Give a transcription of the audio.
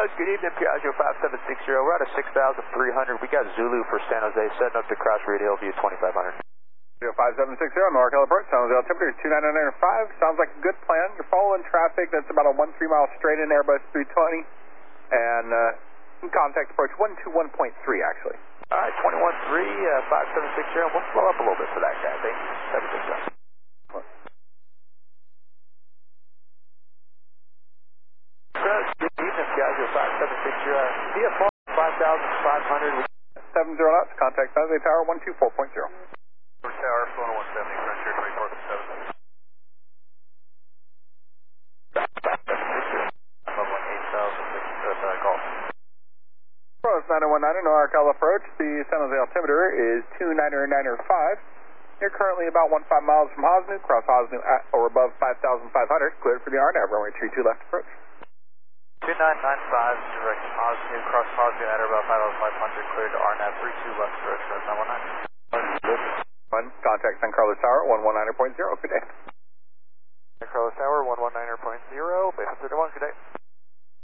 good evening, Piaggio 5760. We're at a 6,300. We got Zulu for San Jose, setting up to cross Reed Hillview 2500. 5760, NorCal approach, San Jose altimeter 29905. Sounds like a good plan. You're following traffic that's about a 13 mile straight in Airbus 320. And contact approach 121.3 actually. All right, 21-3, 5760. We'll slow up a little bit for that guy. Thank you. 760. Good evening, Piaggio 5760. VFR 5,500. 70 knots, contact San Jose Tower 124.0. Tower, flown 170, French Air 24.7. Level 8,000, golf. Approach 9019, NorCal approach. The San Jose altimeter is 29905. You're currently about 15 miles from Hosnu. Cross Hosnu at or above 5,500. Cleared for the RNAV, runway 32 left approach. 2995, direct Hosnu, cross Hosnu at or above 5,500. Cleared to RNAV 32 left approach, 919. Contact San Carlos Tower 119.0. Good day. San Carlos Tower 119.0, base 31. Good day.